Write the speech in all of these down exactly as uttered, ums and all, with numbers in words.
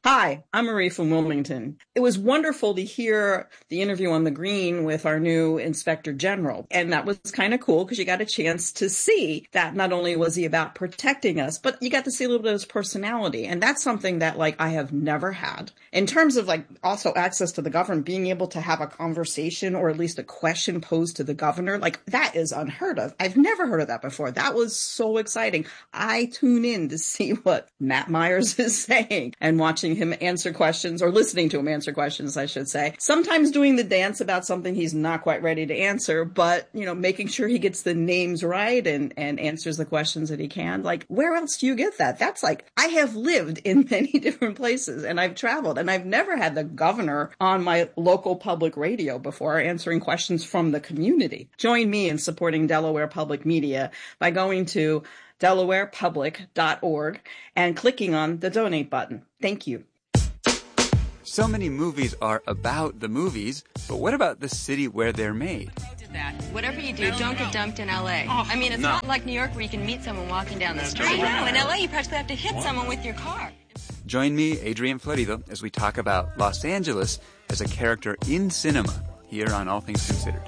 Hi, I'm Marie from Wilmington. It was wonderful to hear the interview on the Green with our new Inspector General. And that was kind of cool because you got a chance to see that not only was he about protecting us, but you got to see a little bit of his personality. And that's something that like I have never had. In terms of like also access to the government, being able to have a conversation or at least a question posed to the governor, like that is unheard of. I've never heard of that before. That was so exciting. I tune in to see what Matt Myers is saying and watching him answer questions, or listening to him answer questions, I should say. Sometimes doing the dance about something he's not quite ready to answer, but, you know, making sure he gets the names right and, and answers the questions that he can. Like, where else do you get that? That's like, I have lived in many different places and I've traveled and I've never had the governor on my local public radio before answering questions from the community. Join me in supporting Delaware Public Media by going to delaware public dot org and clicking on the donate button. Thank you. So many movies are about the movies, but what about the city where they're made? That. Whatever you do, don't get dumped in L A. Oh, I mean, it's no. not like New York where you can meet someone walking down the street. I know. In L A, you practically have to hit what? someone with your car. Join me, Adrian Florido, as we talk about Los Angeles as a character in cinema here on All Things Considered.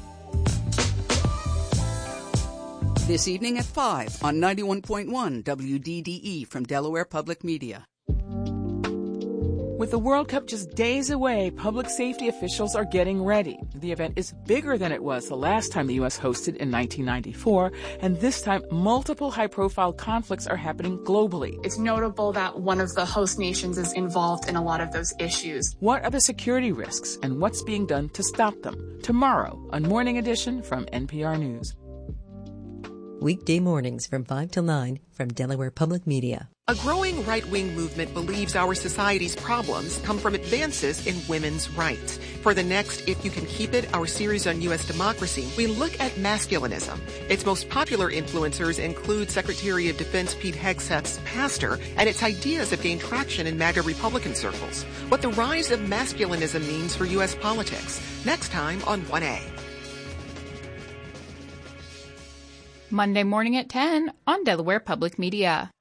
This evening at five on ninety-one point one W D D E from Delaware Public Media. With the World Cup just days away, public safety officials are getting ready. The event is bigger than it was the last time the U S hosted in nineteen ninety-four, and this time multiple high-profile conflicts are happening globally. It's notable that one of the host nations is involved in a lot of those issues. What are the security risks, and what's being done to stop them? Tomorrow, on Morning Edition from N P R News. Weekday mornings from five till nine from Delaware Public Media. A growing right-wing movement believes our society's problems come from advances in women's rights. For the next If You Can Keep It, our series on U S democracy, we look at masculinism. Its most popular influencers include Secretary of Defense Pete Hegseth's pastor, and its ideas have gained traction in MAGA Republican circles. What the rise of masculinism means for U S politics. Next time on one A. Monday morning at ten on Delaware Public Media.